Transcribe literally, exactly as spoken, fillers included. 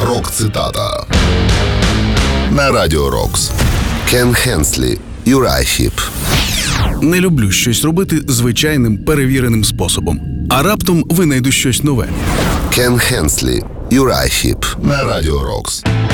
Рок-цитата на Радіо Рокс. Кен Хенслі, Uriah Heep. Не люблю щось робити звичайним перевіреним способом. А раптом винайду щось нове. Кен Хенслі, Uriah Heep на Радіо Рокс.